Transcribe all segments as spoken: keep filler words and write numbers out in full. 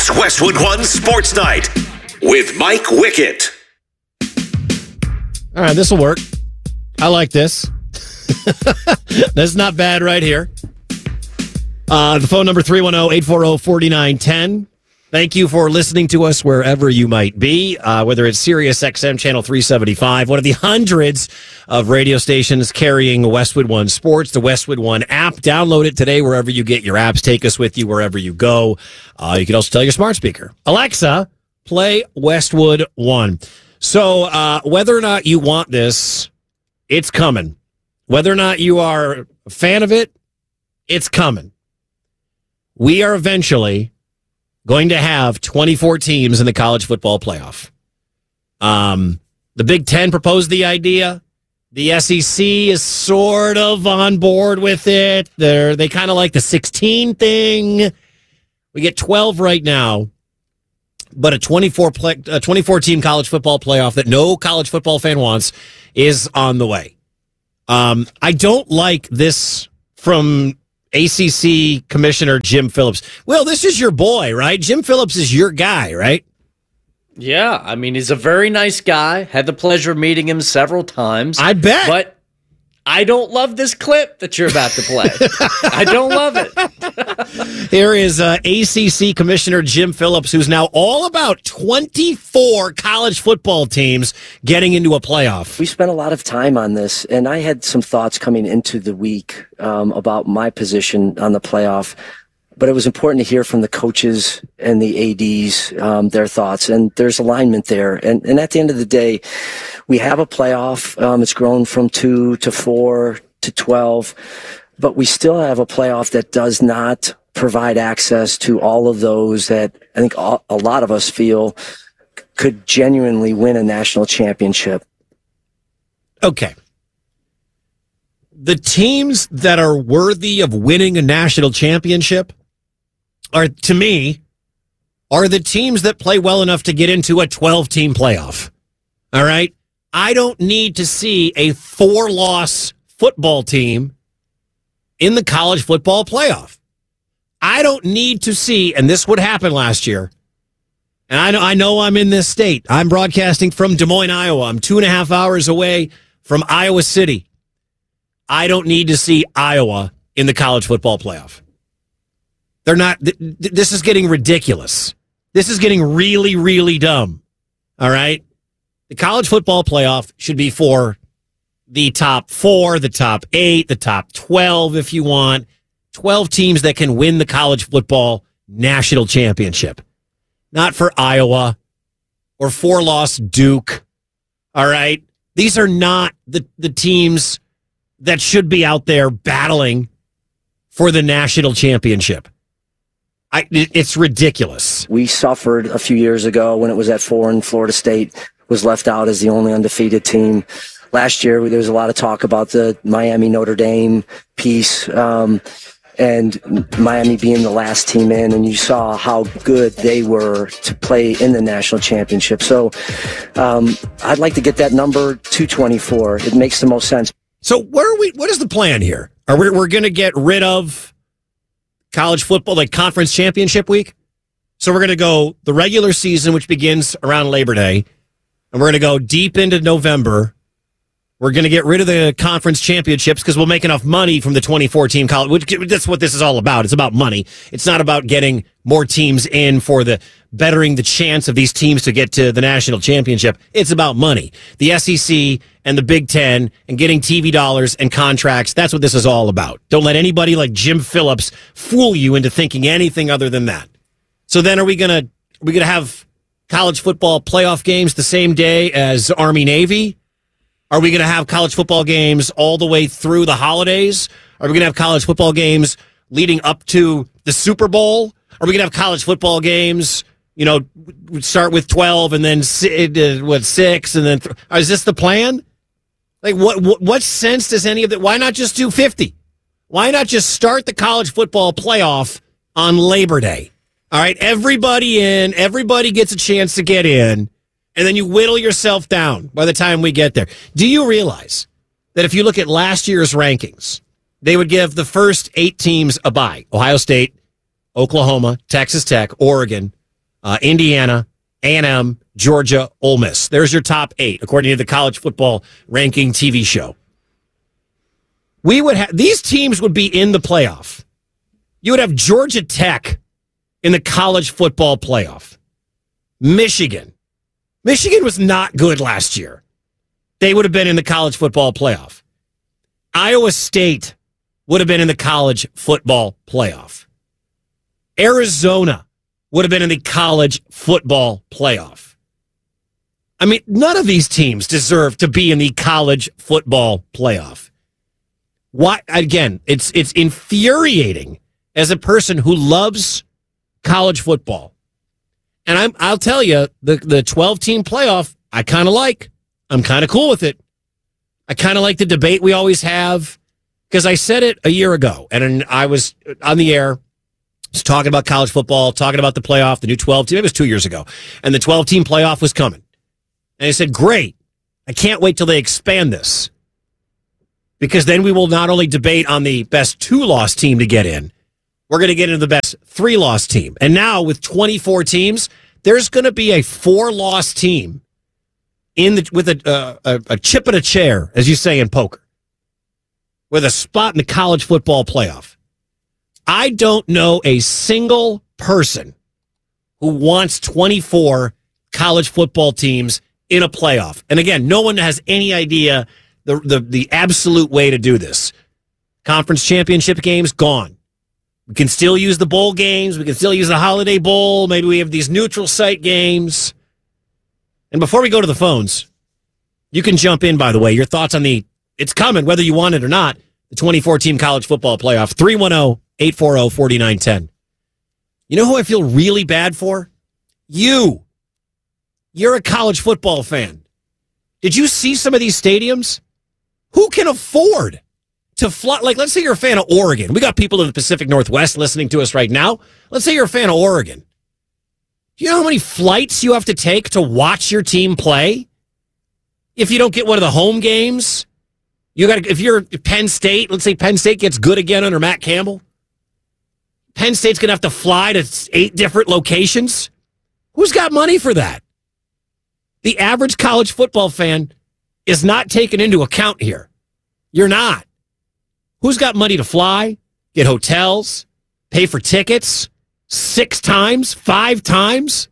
Westwood One Sports Night with Mike Wickett. All right, this will work. I like this. That's not bad right here. Uh, the phone number three one zero, eight four zero, four nine one zero. Thank you for listening to us wherever you might be, uh, whether it's Sirius X M Channel three seventy-five, one of the hundreds of radio stations carrying Westwood One Sports, the Westwood One app. Download it today wherever you get your apps. Take us with you wherever you go. Uh, you can also tell your smart speaker, Alexa, play Westwood One. So uh, whether or not you want this, it's coming. Whether or not you are a fan of it, it's coming. We are eventually going to have twenty-four teams in the college football playoff. Um, the Big Ten proposed the idea. The S E C is sort of on board with it. They're, they kind of like the sixteen thing. We get twelve right now, but a twenty-four play, a twenty-four team college football playoff that no college football fan wants is on the way. Um, I don't like this from A C C Commissioner Jim Phillips. Well, this is your boy, right? Jim Phillips is your guy, right? Yeah, I mean, he's a very nice guy. Had the pleasure of meeting him several times. I bet. But I don't love this clip that you're about to play. I don't love it. Here is uh, A C C Commissioner Jim Phillips, who's now all about twenty-four college football teams getting into a playoff. We spent a lot of time on this, and I had some thoughts coming into the week um, about my position on the playoff. But it was important to hear from the coaches and the A Ds, um, their thoughts, and there's alignment there. And, and at the end of the day, we have a playoff. Um, it's grown from two to four to twelve, but we still have a playoff that does not provide access to all of those that I think all, a lot of us feel could genuinely win a national championship. Okay. The teams that are worthy of winning a national championship are, to me, are the teams that play well enough to get into a twelve-team playoff. All right? I don't need to see a four-loss football team in the college football playoff. I don't need to see, and this would happen last year, and I know, I know I'm in this state. I'm broadcasting from Des Moines, Iowa. I'm two and a half hours away from Iowa City. I don't need to see Iowa in the college football playoff. They're not, th- th- this is getting ridiculous. This is getting really, really dumb. All right? The college football playoff should be for the top four, the top eight, the top twelve, if you want. twelve teams that can win the college football national championship. Not for Iowa or four-loss Duke. All right? These are not the, the teams that should be out there battling for the national championship. I, it's ridiculous. We suffered a few years ago when it was at four and Florida State was left out as the only undefeated team. Last year, there was a lot of talk about the Miami Notre Dame piece, um, and Miami being the last team in, and you saw how good they were to play in the national championship. So um, I'd like to get that number to twenty-four. It makes the most sense. So where are we? What is the plan here? Are we we're going to get rid of college football, like conference championship week? So we're going to go the regular season, which begins around Labor Day, and we're going to go deep into November. We're going to get rid of the conference championships because we'll make enough money from the twenty-four team college. Which, that's what this is all about. It's about money. It's not about getting more teams in for the bettering the chance of these teams to get to the national championship. It's about money. The S E C and the Big Ten and getting T V dollars and contracts. That's what this is all about. Don't let anybody like Jim Phillips fool you into thinking anything other than that. So then are we going to, are we going to have college football playoff games the same day as Army Navy? Are we going to have college football games all the way through the holidays? Are we going to have college football games leading up to the Super Bowl? Are we going to have college football games, you know, start with twelve and then uh, what six and then th- is this the plan? Like what, what what sense does any of that? Why not just do fifty? Why not just start the college football playoff on Labor Day? All right, everybody in, everybody gets a chance to get in. And then you whittle yourself down by the time we get there. Do you realize that if you look at last year's rankings, they would give the first eight teams a bye? Ohio State, Oklahoma, Texas Tech, Oregon, uh, Indiana, A and M, Georgia, Ole Miss. There's your top eight, according to the College Football Ranking T V show. We would have these teams would be in the playoff. You would have Georgia Tech in the college football playoff. Michigan. Michigan was not good last year. They would have been in the college football playoff. Iowa State would have been in the college football playoff. Arizona would have been in the college football playoff. I mean, none of these teams deserve to be in the college football playoff. Why? Again, it's it's infuriating as a person who loves college football. And I'm, I'll tell you, the, the twelve-team playoff, I kind of like. I'm kind of cool with it. I kind of like the debate we always have, because I said it a year ago, and I was on the air just talking about college football, talking about the playoff, the new twelve-team. It was two years ago, and the twelve-team playoff was coming. And I said, great. I can't wait till they expand this, because then we will not only debate on the best two-loss team to get in, we're going to get into the best three-loss team. And now with twenty-four teams, there's going to be a four-loss team in the with a, uh, a a chip in a chair, as you say in poker, with a spot in the college football playoff. I don't know a single person who wants twenty-four college football teams in a playoff. And again, no one has any idea the the, the absolute way to do this. Conference championship games, gone. We can still use the bowl games. We can still use the Holiday Bowl. Maybe we have these neutral site games. And before we go to the phones, you can jump in, by the way. Your thoughts on the, it's coming, whether you want it or not, the twenty-four team college football playoff. three one zero, eight four zero, four nine one zero. You know who I feel really bad for? You. You're a college football fan. Did you see some of these stadiums? Who can afford to fly? Like, let's say you're a fan of Oregon. We got people in the Pacific Northwest listening to us right now. Let's say you're a fan of Oregon. Do you know how many flights you have to take to watch your team play? If you don't get one of the home games, you got. If you're Penn State, let's say Penn State gets good again under Matt Campbell. Penn State's going to have to fly to eight different locations. Who's got money for that? The average college football fan is not taken into account here. You're not. Who's got money to fly, get hotels, pay for tickets six times, five times?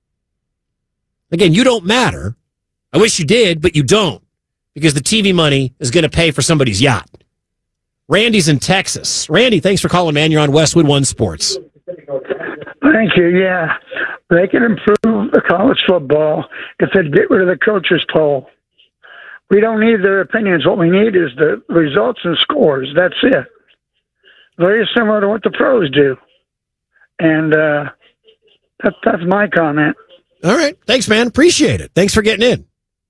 Again, you don't matter. I wish you did, but you don't, because the T V money is going to pay for somebody's yacht. Randy's in Texas. Randy, thanks for calling, man. You're on Westwood One Sports. Thank you. Yeah, they can improve the college football if they get rid of the coaches poll. We don't need their opinions. What we need is the results and scores. That's it. Very similar to what the pros do. And uh, that, that's my comment. All right. Thanks, man. Appreciate it. Thanks for getting in.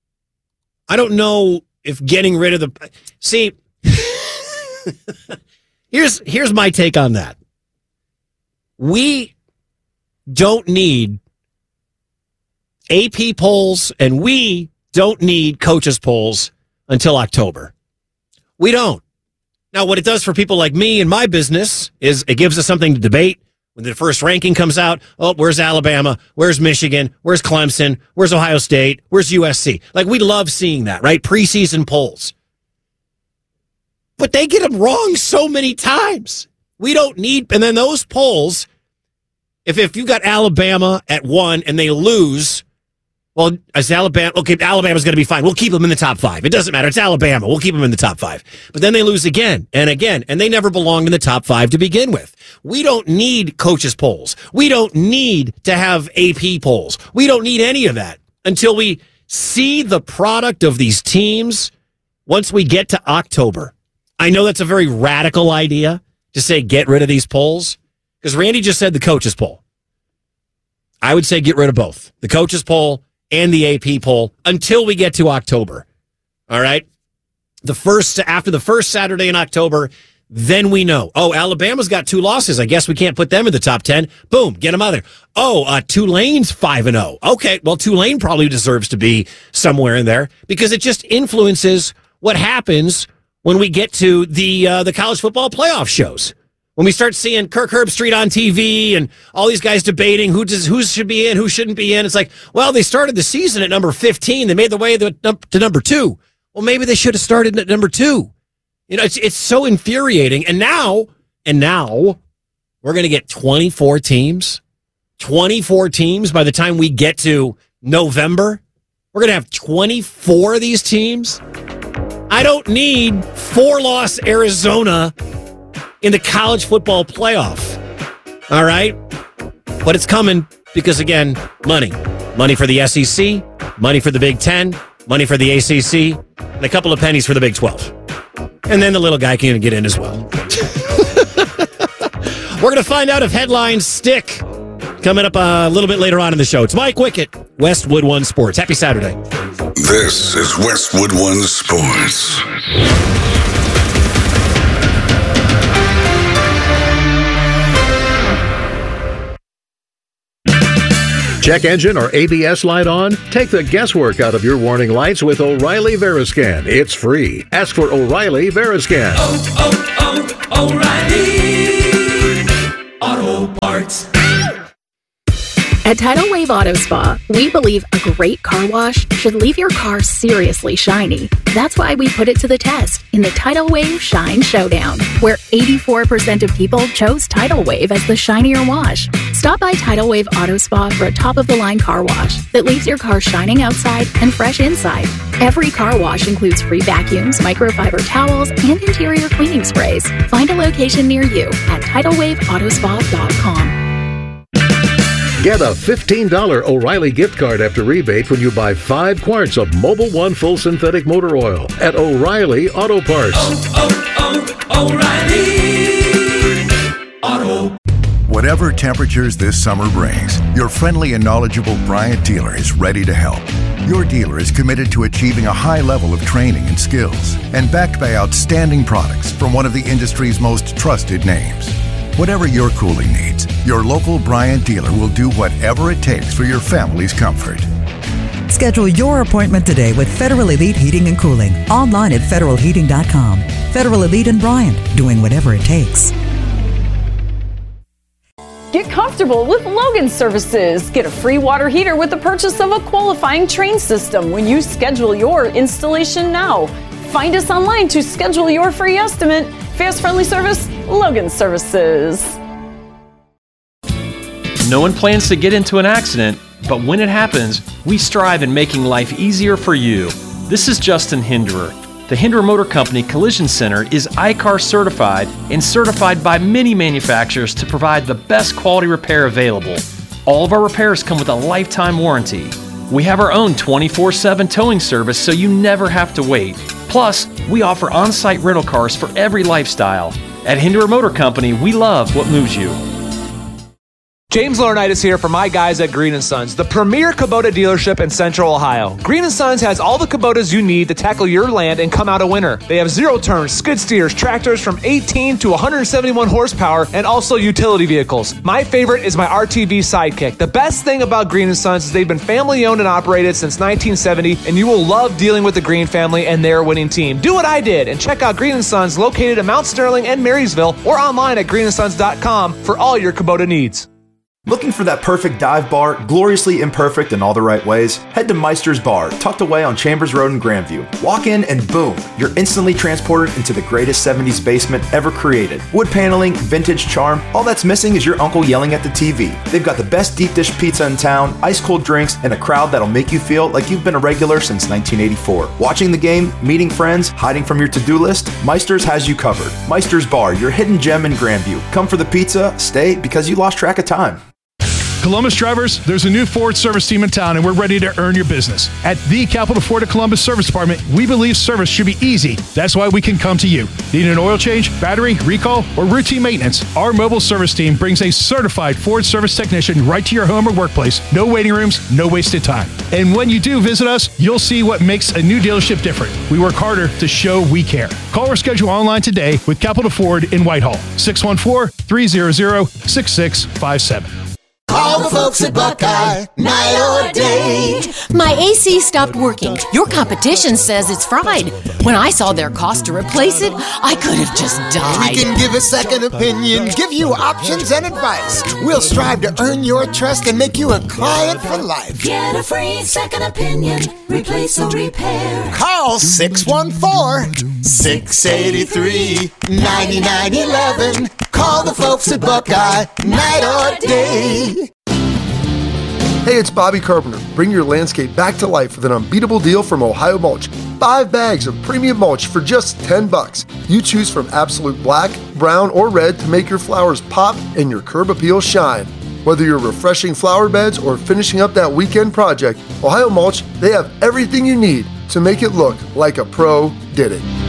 I don't know if getting rid of the... See, here's here's my take on that. We don't need A P polls, and we don't need coaches polls until October. We don't. Now, what it does for people like me and my business is it gives us something to debate. When the first ranking comes out, oh, where's Alabama? Where's Michigan? Where's Clemson? Where's Ohio State? Where's U S C? Like, we love seeing that, right? Preseason polls. But they get them wrong so many times. We don't need, and then those polls, if, if you got Alabama at one and they lose, well, is Alabama, okay, Alabama's going to be fine. We'll keep them in the top five. It doesn't matter. It's Alabama. We'll keep them in the top five. But then they lose again and again, and they never belonged in the top five to begin with. We don't need coaches polls. We don't need to have A P polls. We don't need any of that until we see the product of these teams once we get to October. I know that's a very radical idea to say get rid of these polls, because Randy just said the coaches poll. I would say get rid of both, the coaches poll and the A P poll, until we get to October. All right? The first after the first Saturday in October, then we know. Oh, Alabama's got two losses. I guess we can't put them in the top ten. Boom, get them out of there. Oh, uh, Tulane's five and oh. Okay, well, Tulane probably deserves to be somewhere in there, because it just influences what happens when we get to the uh, the college football playoff shows. When we start seeing Kirk Herbstreit on T V and all these guys debating who does who should be in, who shouldn't be in, it's like, well, they started the season at number fifteen. They made the way to number two. Well, maybe they should have started at number two. You know, it's it's so infuriating. And now, and now, we're going to get twenty-four teams. twenty-four teams by the time we get to November. We're going to have twenty-four of these teams. I don't need four-loss Arizona in the college football playoff. All right? But it's coming because, again, money. Money for the S E C, money for the Big Ten, money for the A C C, and a couple of pennies for the Big twelve. And then the little guy can get in as well. We're going to find out if headlines stick coming up a little bit later on in the show. It's Mike Wickett, Westwood One Sports. Happy Saturday. This is Westwood One Sports. Check engine or A B S light on? Take the guesswork out of your warning lights with O'Reilly Veriscan. It's free. Ask for O'Reilly Veriscan. Oh, oh, oh, O'Reilly Auto Parts. At Tidal Wave Auto Spa, we believe a great car wash should leave your car seriously shiny. That's why we put it to the test in the Tidal Wave Shine Showdown, where eighty-four percent of people chose Tidal Wave as the shinier wash. Stop by Tidal Wave Auto Spa for a top-of-the-line car wash that leaves your car shining outside and fresh inside. Every car wash includes free vacuums, microfiber towels, and interior cleaning sprays. Find a location near you at tidal wave auto spa dot com. Get a fifteen dollars O'Reilly gift card after rebate when you buy five quarts of Mobil One Full Synthetic Motor Oil at O'Reilly Auto Parts. Oh, oh, oh, O'Reilly Auto. Whatever temperatures this summer brings, your friendly and knowledgeable Bryant dealer is ready to help. Your dealer is committed to achieving a high level of training and skills and backed by outstanding products from one of the industry's most trusted names. Whatever your cooling needs, your local Bryant dealer will do whatever it takes for your family's comfort. Schedule your appointment today with Federal Elite Heating and Cooling. Online at federal heating dot com. Federal Elite and Bryant, doing whatever it takes. Get comfortable with Logan Services. Get a free water heater with the purchase of a qualifying Train system when you schedule your installation now. Find us online to schedule your free estimate. Fast, friendly service, Logan Services. No one plans to get into an accident, but when it happens, we strive in making life easier for you. This is Justin Hinderer. The Hinderer Motor Company Collision Center is I C A R certified and certified by many manufacturers to provide the best quality repair available. All of our repairs come with a lifetime warranty. We have our own twenty-four seven towing service so you never have to wait. Plus, we offer on-site rental cars for every lifestyle. At Hinderer Motor Company, we love what moves you. James Laurinaitis here for my guys at Green and Sons, the premier Kubota dealership in Central Ohio. Green and Sons has all the Kubotas you need to tackle your land and come out a winner. They have zero-turn skid steers, tractors from eighteen to one hundred seventy-one horsepower, and also utility vehicles. My favorite is my R T V Sidekick. The best thing about Green and Sons is they've been family-owned and operated since nineteen seventy, and you will love dealing with the Green family and their winning team. Do what I did and check out Green and Sons located in Mount Sterling and Marysville or online at green and sons dot com for all your Kubota needs. Looking for that perfect dive bar, gloriously imperfect in all the right ways? Head to Meister's Bar, tucked away on Chambers Road in Grandview. Walk in and boom, you're instantly transported into the greatest seventies basement ever created. Wood paneling, vintage charm, all that's missing is your uncle yelling at the T V. They've got the best deep dish pizza in town, ice cold drinks, and a crowd that'll make you feel like you've been a regular since nineteen eighty-four. Watching the game, meeting friends, hiding from your to-do list, Meister's has you covered. Meister's Bar, your hidden gem in Grandview. Come for the pizza, stay because you lost track of time. Columbus drivers, there's a new Ford service team in town, and we're ready to earn your business. At the Capital Ford of Columbus Service Department, we believe service should be easy. That's why we can come to you. Need an oil change, battery, recall, or routine maintenance? Our mobile service team brings a certified Ford service technician right to your home or workplace. No waiting rooms, no wasted time. And when you do visit us, you'll see what makes a new dealership different. We work harder to show we care. Call or schedule online today with Capital Ford in Whitehall. six one four, three hundred, six six five seven. Call the folks at Buckeye, night or day. My A C stopped working. Your competition says it's fried. When I saw their cost to replace it, I could have just died. We can give a second opinion, give you options and advice. We'll strive to earn your trust and make you a client for life. Get a free second opinion. Replace or repair. Call six one four, six eight three, nine nine one one. Call the folks at Buckeye, night or day. Hey, it's Bobby Carpenter. Bring your landscape back to life with an unbeatable deal from Ohio Mulch. Five bags of premium mulch for just ten bucks. You choose from absolute black, brown, or red to make your flowers pop and your curb appeal shine. Whether you're refreshing flower beds or finishing up that weekend project, Ohio Mulch, they have everything you need to make it look like a pro did it.